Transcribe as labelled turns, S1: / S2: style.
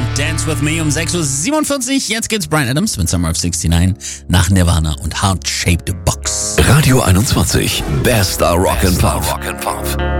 S1: und Dance With Me um 6.47 Uhr. Jetzt geht's Bryan Adams mit Summer of 69 nach Nirvana und Heart Shaped Box.
S2: Radio 21, bester Rock and Pop.